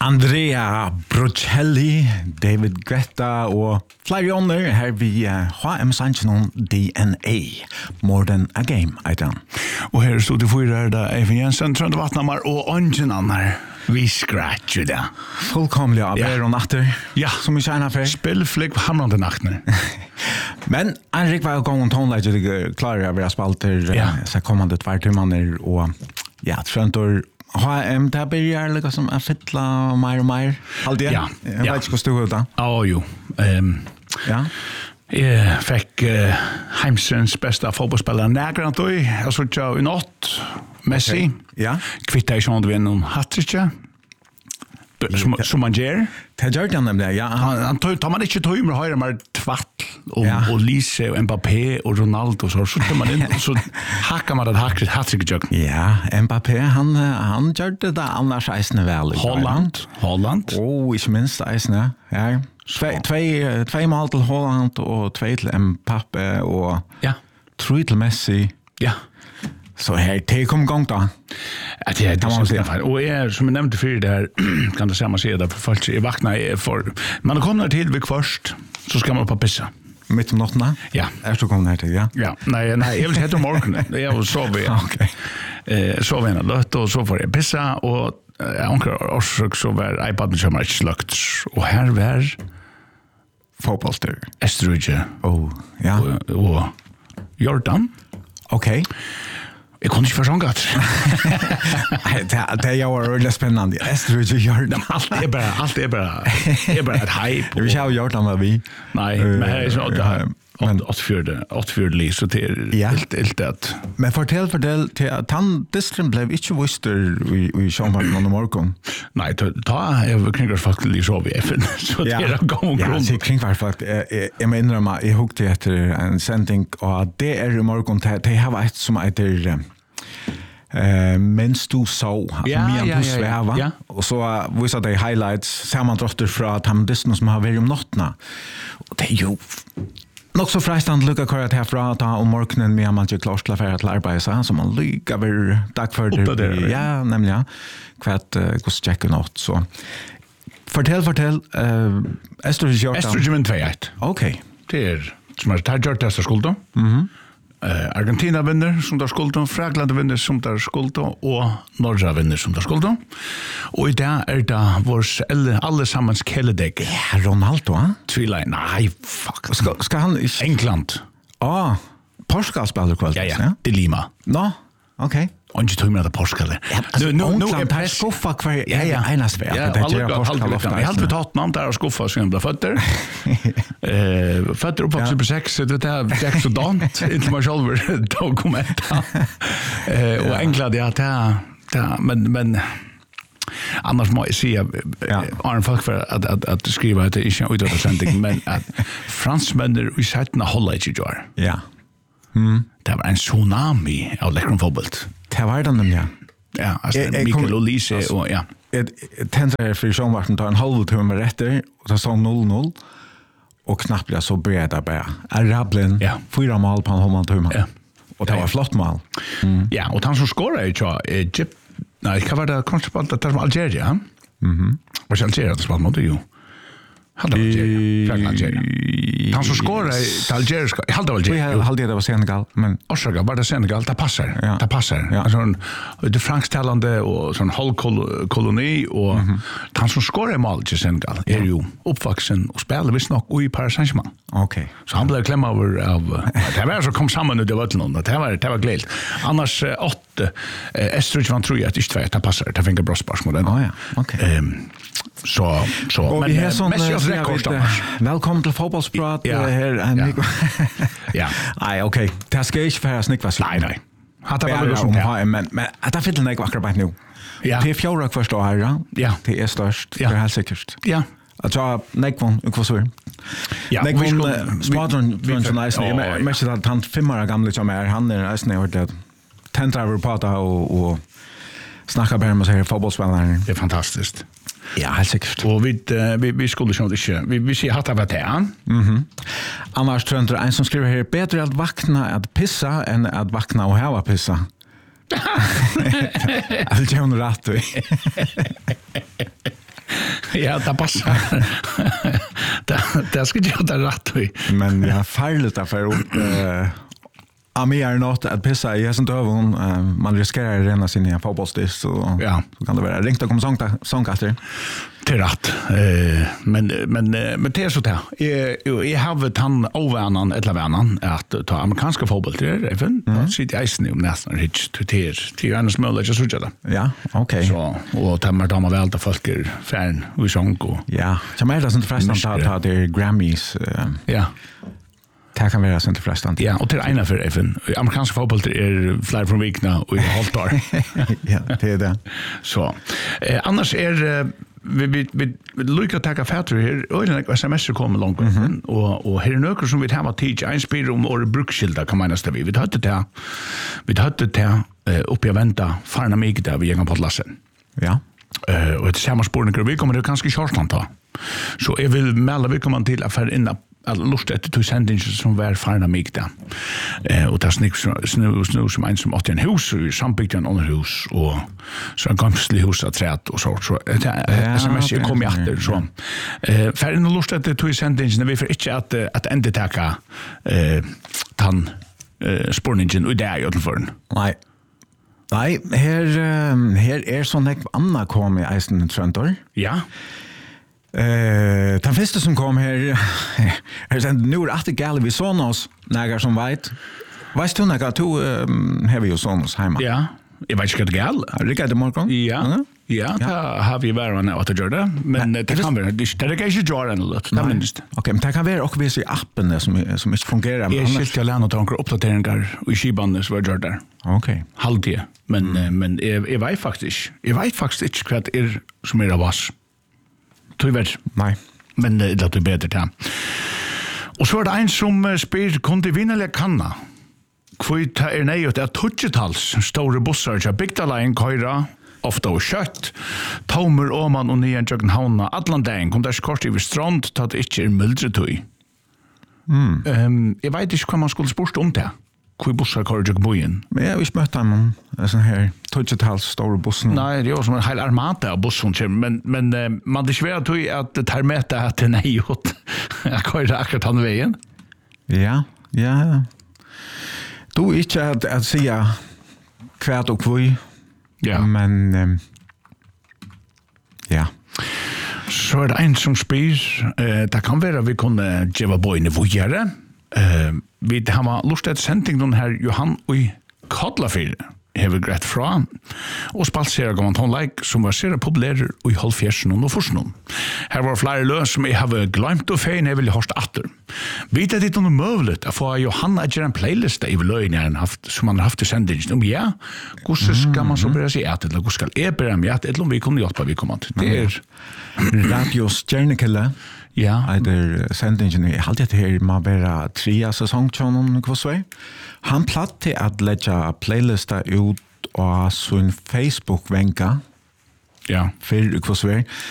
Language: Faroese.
Andrea Bocelli, David Guetta og flere ånder her vi HM-sangen DNA, More Than a Game, eiter han. Og her stod det fyrer da Eivind Jensen, Trønde Vatnamar og Ongen Annar. Vi skratcher det. Fullkomlig av og natter, som vi kjenner for. Spillflik hamrande nattene. Men Henrik var jo gang om tonelaget, klarer jeg å være spalter, så kommande tvertimaner, og Trøntor HM, det börjar liksom att fylla mer och mer. Allt det. Jag vet inte hur stod det. Jo. Jag fick Heimsens bästa fotbollsspelare Nägrant då. Jag såg ju något Messi. Ja. Kvittar ju inte vinna hattrick. Som man gör. Det gör han nämligen, ja. Han tar man inte tog med höra mer tvatt och Lise och Mbappé och Ronaldo så tar man in så hackar man det hattrick jag. Ja, Mbappé han gjorde det annars eisne väl. Holland. Inte minst eisne. Ja. Två mål till Holland och 2 till Mbappé och 3 till Messi. Ja. Så här det kom gång då. Att det kan man säga. Och är som jag nämnde för det här kan det samma säga där för folk är vakna för man kommer till vid först så ska man på pissa. Mitt om natten? Ja. Är du kommer här till, ja? Ja. Nej, jag vill heter morgonen. Jag sov vi. Okej. Sov en lött och så får jag pissa och jag så var iPaden som är slökt och här var fotbollstur. Estruje. Ja. Och Jordan. Okej. Jag kunde inte försånga att det var väldigt spännande. Estruje Jordan. Allt är bara ett hype. Vi har gjort det med vi. Nej, men det är så det men 84 liv så det är helt att. Men fortell till att han distrin blev inte vister vi Jean-Marc on the morgon. Nej, ta jag kring faktiskt så vi så det är gång grund. Ja, kring faktiskt jag menar jag hugg till efter en sändning och det är i morgon det har varit som heter mens du sov, alltså du sväva och så visar det highlights sammandragter från att han distrin som har varit om nattna. Och det är ju nog så frästand lukka kvar att härfra att ha om morgonen med man inte klart till affär till arbeta så man lycka över dag för det. Ja, nämligen kvart går något så. Fortell Estrogen 2-1. Okej. Det är som är target testa skulden. Argentina vinner som där skulden, Frankland vinner som där skulden och Norge vinner som där skulden. Och idag är det vårs allesammans kelledäck. Ja, Ronaldo, Tvilla. Nej, fuck. Ska han i England? Portugal spelar kväll. Ja. Det Lima. No. Okej. Och inte tog med det Portugal. Nu är skuffa kvar. Ja, enas väl. Det är Portugal ofta. Jag har inte tagit namn där och skuffa så jag fötter. Fötter uppvuxen på 6 det där Jack så dant inte man själv dokumenta. Och England men annars må jag säga Arne folk för att skriva att det inte är utåt sändning men att fransmänner vi sätter hålla i jar. Ja. Det var en tsunami av läckern fotboll. Det var den nämligen. Ja, alltså Mikael och Lise och ja. Tänkte för Jean-Marc tar en halv timme rätter och så 0-0 och knappt jag så breda bara. Arablin 4 mål på en halv timme. Ja. Och det var flott mål. Ja, och han som skorade ju nej, kan vara det konstpalt att det var Algeria. Var Algeria det spelade mot ju. Hade Algeria. Han som skorade till Algeria. Hade det var Senegal, men Orsaka var det Senegal, det passar. Det passar. Alltså det fransktalande och sån koloni och han som skorade mål till Senegal är ju uppvuxen och spelar visst nog i Paris Saint-Germain. Okej. Så han blev klämma över av det var så kom samman ut det var glädje. Annars 8 Estrich van tror jag att inte det passar. Det fick en bra spark mot den. Ja. Okej. Så men vi har sån välkommen till fotbollsprat här ja. Nej, okej. Det ska inte för snickvas. Nej. Hade väl som men det fick den akkurat bara nu. Ja. Det är fjärde första här. Ja. Det är störst. Det är helt säkert. Ja. Alltså Nekvon kvassur. Ja, Nekvon smadron runt nice. Men så att han 5 år gammal som är han är nästan hört det. Tentra prata och snacka bara med sig fotbollsspelare. Det är fantastiskt. Ja, helt säkert. Och vi skulle ju inte vi ser hatta vad det är. Annars tror jag en som skriver här bättre att vakna att pissa än att vakna och ha pissa. Jag vill ge hon rätt. Ja, det passar. Det ska jag ta rätt i. Men jag farligt att för Ami är något att pissa i sånt över man riskerar att rena sin fotbollsdisk så kan det vara ringt och komma sångkaster. Till rätt. Men det är så där. Jag har han ovanan eller vanan att ta amerikanska fotbollsspelare även. Då sitter jag nu nästan rich till annars möjligt att söka det. Ja, okej. Så och tamar de väl att folk är fan och sångo. Ja, som är det sånt förresten att det är Grammys. Ja. Det kan vara sånt förresten. Ja, och till ena för FN. Amerikansk fotboll är flera från vikna och i halvtar. Ja, det är det. Så. Annars är vi lyckas ta fatter här och SMS kommer långt och här är några som vi har teach en spel om och brukskilda kan man nästan vi hade det uppe i vänta farna mig där vi gick på lassen. Ja. Och det samma spårningar vi kommer det kanske shortland ta. Så jag vill melda vi kommer till affär innan lust efter två sändningar som var farna mig där. Och det snus som en som åt en hus och sambyggt en annan hus och så en gamslig hus att träd och så SMS kom jag efter så. För en lust efter två sändningar vi för inte att ändå tacka tan spårningen och där i för. Nej, här är sån här Anna kom i Eisen Trentor. Ja. Den första som kom här nu är det gale vi Sonos nägar som vet. Vet du när du har vi ju Sonos hemma? Ja. Jag vet inte vad det gale. Rickard Morgon? Ja. Ja, har vi varit med att göra det, men det kan vara det är kanske göra en lite. Okej, men det kan vara också visa i appen som inte fungerar. Jag skilt jag lärna ta några uppdateringar och i skiban så var det där. Okej. Halvtid. Men jag vet faktiskt inte vad det är som är av oss. Tyvärr. Nej. Men det är bättre till. Och så är det en som spyr kunde vinna eller kanna. Kvitt är nöjt att 20-tals stora bussar som Bygdalagen köra ofta och kött. Tomer Åman och nyan Kökenhavna Atlanten kom där kort över strand till att det inte är muldretøy. Jag vet inte vad man skulle spurst om det. Hvor bussar kører ikke bojen? Men jeg har ikke møtt dem om sånn her 20-tals store bussen. Nei, det er jo som en hel armata av bussen, men man det ikke være at det tar med det at det er gjort. Jeg kører akkurat han veien. Ja. Du er ikke at si kvært og kvøy, men ja. Så er det en som spyr. Det kan være at vi kunne gjøre bojen vågjere. Vi har lust at sending den her Johan og Kodlafyr hever greit fra og spalsera gammel tonleik som var sera populærer og i halvfjersen og forsnån. Her var flere løs som jeg har glemt og fein jeg vil hørst atter. Vet at det er noe møvlet å få Johan at gjøre en playlist i løgn som han har haft i sendingen. Ja, hvordan skal man så bare si et eller hvordan skal jeg bare med et eller om vi kunne hjelpe vi kommer til. Det er Radios Stjernekille. Ja, det sendingen I alltid her må være 3 sesongtjonen kvassvei. Han platt at lägga playlista ut av sin Facebook-venka. Ja. För kvassvei.